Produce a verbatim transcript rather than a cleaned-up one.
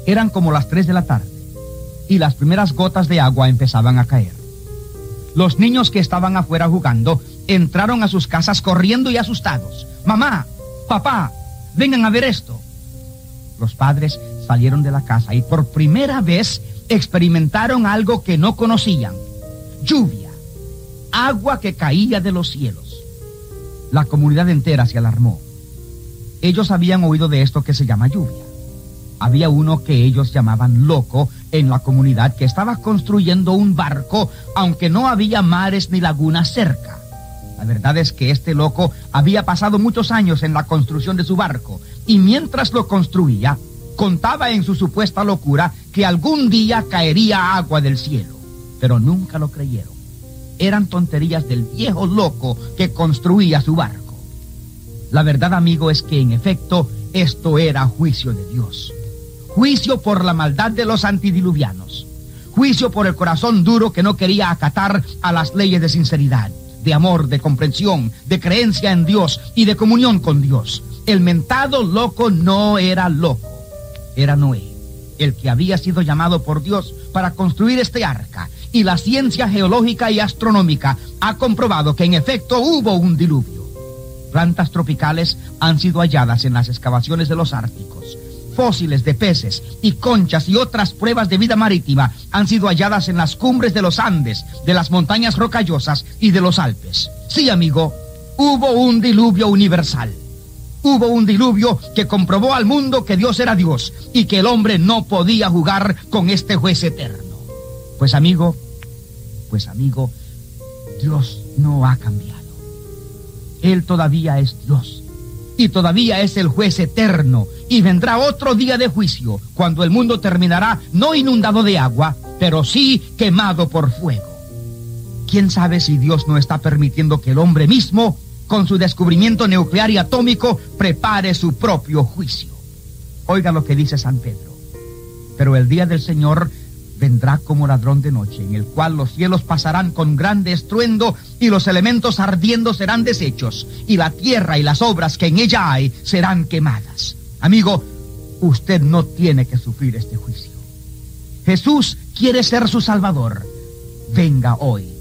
Eran como las tres de la tarde y las primeras gotas de agua empezaban a caer. Los niños que estaban afuera jugando entraron a sus casas corriendo y asustados. Mamá, papá, vengan a ver esto. Los padres salieron de la casa y por primera vez experimentaron algo que no conocían: lluvia, agua que caía de los cielos. La comunidad entera se alarmó. Ellos habían oído de esto que se llama lluvia. Había uno que ellos llamaban loco en la comunidad que estaba construyendo un barco, aunque no había mares ni lagunas cerca. La verdad es que este loco había pasado muchos años en la construcción de su barco, y mientras lo construía, contaba en su supuesta locura que algún día caería agua del cielo. Pero nunca lo creyeron. Eran tonterías del viejo loco que construía su barco. La verdad, amigo, es que en efecto esto era juicio de Dios. Juicio por la maldad de los antidiluvianos. Juicio por el corazón duro que no quería acatar a las leyes de sinceridad, de amor, de comprensión, de creencia en Dios y de comunión con Dios. El mentado loco no era loco, era Noé, el que había sido llamado por Dios para construir este arca. Y la ciencia geológica y astronómica ha comprobado que en efecto hubo un diluvio. Plantas tropicales han sido halladas en las excavaciones de los Árticos. Fósiles de peces y conchas y otras pruebas de vida marítima han sido halladas en las cumbres de los Andes, de las montañas rocallosas y de los Alpes. Sí, amigo, hubo un diluvio universal. Hubo un diluvio que comprobó al mundo que Dios era Dios y que el hombre no podía jugar con este juez eterno. Pues amigo, pues amigo, Dios no ha cambiado. Él todavía es Dios y todavía es el juez eterno, y vendrá otro día de juicio cuando el mundo terminará no inundado de agua, pero sí quemado por fuego. ¿Quién sabe si Dios no está permitiendo que el hombre mismo, con su descubrimiento nuclear y atómico, prepare su propio juicio? Oiga lo que dice San Pedro: pero el día del Señor vendrá como ladrón de noche, en el cual los cielos pasarán con grande estruendo, y los elementos ardiendo serán deshechos, y la tierra y las obras que en ella hay serán quemadas. Amigo, usted no tiene que sufrir este juicio. Jesús quiere ser su Salvador. Venga hoy.